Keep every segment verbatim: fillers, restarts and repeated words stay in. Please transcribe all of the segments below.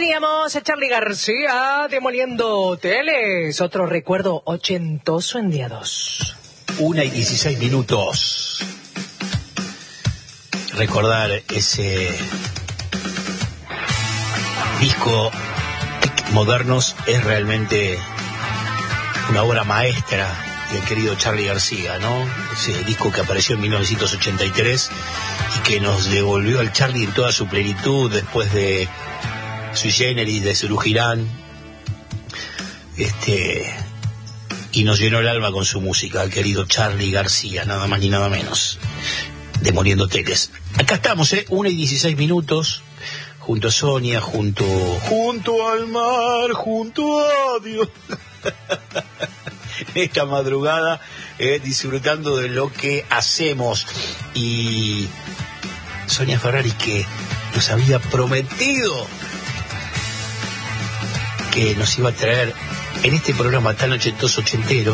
Teníamos a Charly García demoliendo teles. Otro recuerdo ochentoso en día dos. Una y dieciséis minutos. Recordar ese disco Modernos es realmente una obra maestra del querido Charly García, ¿no? Ese disco que apareció en mil novecientos ochenta y tres y que nos devolvió al Charly en toda su plenitud después de Sui Generis, de Serú Girán, este, y nos llenó el alma con su música, el querido Charly García, nada más ni nada menos, demoliendo teles. Acá estamos, ¿eh? Una y dieciséis minutos, junto a Sonia, junto, junto al mar, junto a Dios. Esta madrugada, eh, disfrutando de lo que hacemos. Y Sonia Ferrari, que nos había prometido que nos iba a traer en este programa tan ochentoso ochentero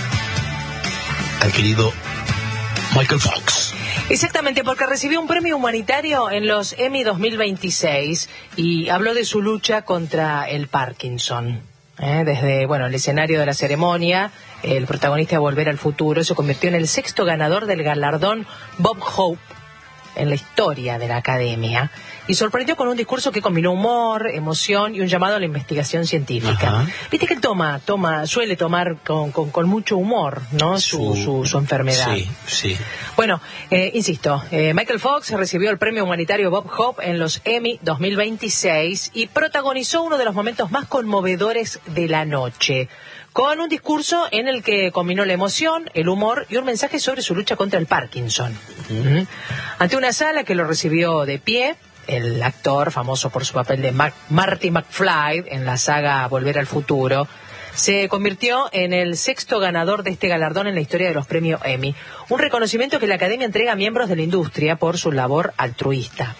al querido Michael Fox. Exactamente, porque recibió un premio humanitario en los Emmy dos mil veintiséis y habló de su lucha contra el Parkinson. ¿eh? Desde, bueno, el escenario de la ceremonia, el protagonista de Volver al Futuro se convirtió en el sexto ganador del galardón Bob Hope en la historia de la Academia, y sorprendió con un discurso que combinó humor, emoción y un llamado a la investigación científica. Ajá. Viste que él toma, toma, suele tomar con, con, con mucho humor, ¿no? Su, su, su, su enfermedad. Sí, sí. Bueno, eh, insisto, eh, Michael Fox recibió el premio humanitario Bob Hope en los Emmy dos mil veintiséis y protagonizó uno de los momentos más conmovedores de la noche, con un discurso en el que combinó la emoción, el humor y un mensaje sobre su lucha contra el Parkinson. Uh-huh. Ante una sala que lo recibió de pie, el actor, famoso por su papel de Mac- Marty McFly en la saga Volver al Futuro, se convirtió en el sexto ganador de este galardón en la historia de los premios Emmy, un reconocimiento que la Academia entrega a miembros de la industria por su labor altruista.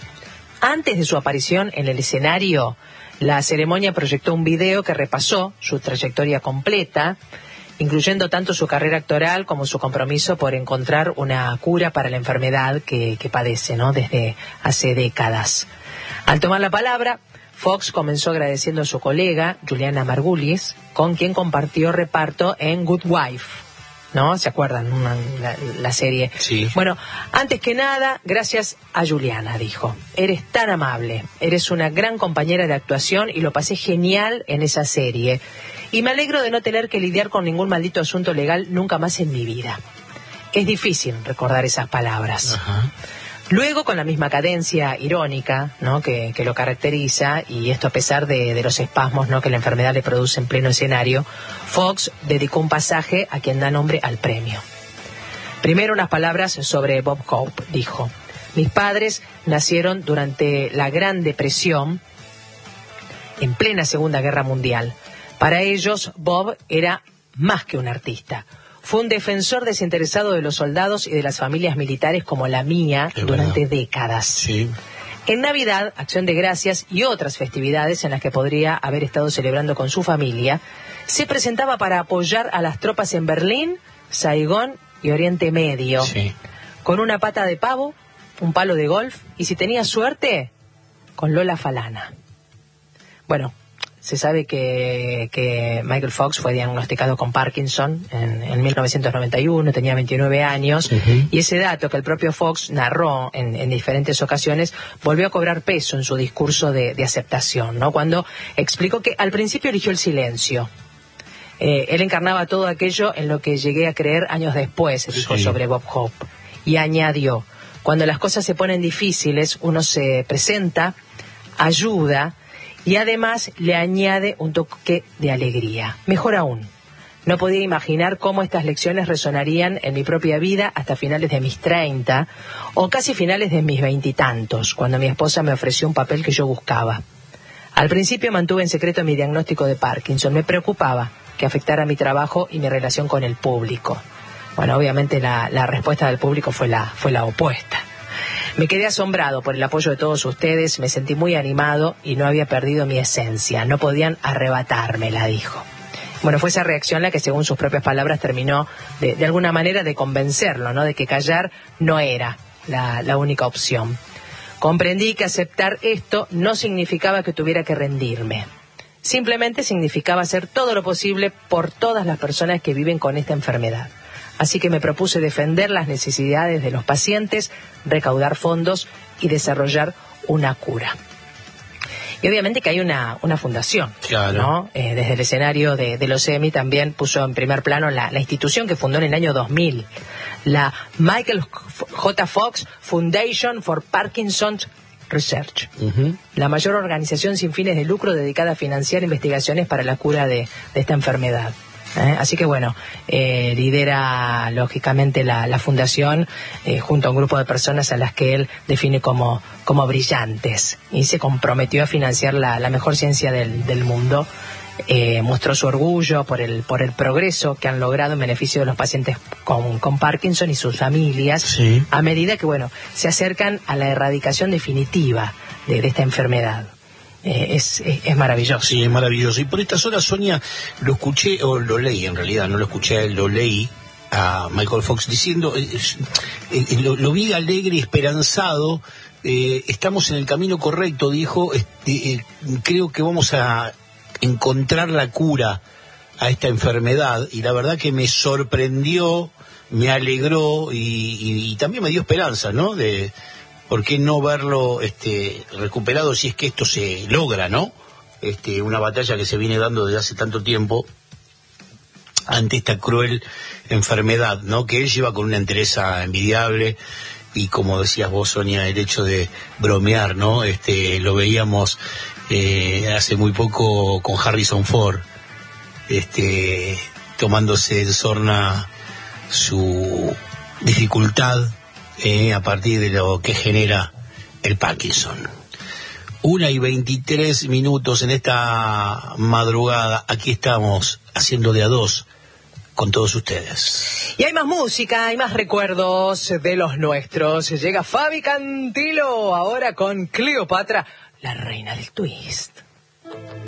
Antes de su aparición en el escenario, la ceremonia proyectó un video que repasó su trayectoria completa, incluyendo tanto su carrera actoral como su compromiso por encontrar una cura para la enfermedad que, que padece, ¿no? Desde hace décadas. Al tomar la palabra, Fox comenzó agradeciendo a su colega, Juliana Margulies, con quien compartió reparto en Good Wife, ¿no? ¿Se acuerdan? Una, la, la serie. Sí. Bueno, antes que nada, gracias a Juliana, dijo. Eres tan amable, eres una gran compañera de actuación y lo pasé genial en esa serie. Y me alegro de no tener que lidiar con ningún maldito asunto legal nunca más en mi vida. Es difícil recordar esas palabras. Ajá. Luego, con la misma cadencia irónica, ¿no? que, que lo caracteriza, y esto a pesar de, de los espasmos, ¿no? que la enfermedad le produce en pleno escenario, Fox dedicó un pasaje a quien da nombre al premio. Primero, unas palabras sobre Bob Hope. Dijo: mis padres nacieron durante la Gran Depresión, en plena Segunda Guerra Mundial. Para ellos, Bob era más que un artista. Fue un defensor desinteresado de los soldados y de las familias militares como la mía es durante verdad. décadas. Sí. En Navidad, Acción de Gracias y otras festividades en las que podría haber estado celebrando con su familia, se presentaba para apoyar a las tropas en Berlín, Saigón y Oriente Medio. Sí. Con una pata de pavo, un palo de golf y, si tenía suerte, con Lola Falana. Bueno, se sabe que, que Michael Fox fue diagnosticado con Parkinson en, en mil novecientos noventa y uno, tenía veintinueve años, uh-huh. y ese dato que el propio Fox narró en, en diferentes ocasiones volvió a cobrar peso en su discurso de, de aceptación, ¿no? Cuando explicó que al principio eligió el silencio. Eh, él encarnaba todo aquello en lo que llegué a creer años después, dijo sí. sobre Bob Hope, y añadió: cuando las cosas se ponen difíciles, uno se presenta, ayuda, y además le añade un toque de alegría. Mejor aún, no podía imaginar cómo estas lecciones resonarían en mi propia vida hasta finales de mis treinta, o casi finales de mis veintitantos, cuando mi esposa me ofreció un papel que yo buscaba. Al principio mantuve en secreto mi diagnóstico de Parkinson. Me preocupaba que afectara mi trabajo y mi relación con el público. Bueno, obviamente la, la respuesta del público fue la, fue la opuesta. Me quedé asombrado por el apoyo de todos ustedes, me sentí muy animado y no había perdido mi esencia. No podían arrebatármela, dijo. Bueno, fue esa reacción la que, según sus propias palabras, terminó de, de alguna manera de convencerlo, ¿no? De que callar no era la, la única opción. Comprendí que aceptar esto no significaba que tuviera que rendirme. Simplemente significaba hacer todo lo posible por todas las personas que viven con esta enfermedad. Así que me propuse defender las necesidades de los pacientes, recaudar fondos y desarrollar una cura. Y obviamente que hay una, una fundación, claro, ¿no? Eh, desde el escenario de, de los E M I también puso en primer plano la, la institución que fundó en el año dos mil, la Michael J. Fox Foundation for Parkinson's Research, uh-huh. la mayor organización sin fines de lucro dedicada a financiar investigaciones para la cura de, de esta enfermedad. ¿Eh? Así que bueno, eh, lidera lógicamente la, la fundación eh, junto a un grupo de personas a las que él define como, como brillantes, y se comprometió a financiar la, la mejor ciencia del, del mundo. Eh, mostró su orgullo por el, por el progreso que han logrado en beneficio de los pacientes con, con Parkinson y sus familias, sí. a medida que bueno se acercan a la erradicación definitiva de, de esta enfermedad. Eh, es, es, es maravilloso. Sí, es maravilloso. Y por estas horas, Sonia, lo escuché, o lo leí en realidad, no lo escuché, lo leí a Michael Fox diciendo, eh, eh, lo, lo vi alegre y esperanzado, eh, estamos en el camino correcto, dijo, este, eh, creo que vamos a encontrar la cura a esta enfermedad, y la verdad que me sorprendió, me alegró y, y, y también me dio esperanza, ¿no? De ¿por qué no verlo este, recuperado si es que esto se logra, ¿no? Este, una batalla que se viene dando desde hace tanto tiempo ante esta cruel enfermedad, ¿no? Que él lleva con una entereza envidiable, y como decías vos, Sonia, el hecho de bromear, ¿no? Este, lo veíamos eh, hace muy poco con Harrison Ford, este, tomándose en sorna su dificultad Eh, a partir de lo que genera el Parkinson. Una y veintitrés minutos en esta madrugada. Aquí estamos haciendo de a dos con todos ustedes. Y hay más música, hay más recuerdos de los nuestros. Llega Fabi Cantilo ahora con Cleopatra, la reina del twist.